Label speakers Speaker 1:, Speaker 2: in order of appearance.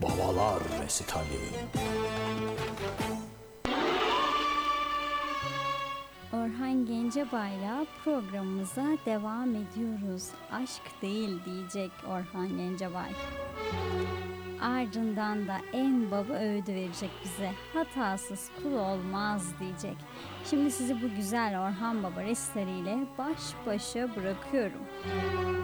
Speaker 1: Babalar Resitali.
Speaker 2: Orhan Gencebay'la programımıza devam ediyoruz. Aşk değil diyecek Orhan Gencebay. Ardından da en baba öğüdü verecek bize. Hatasız kul olmaz diyecek. Şimdi sizi bu güzel Orhan Baba resitaliyle baş başa bırakıyorum.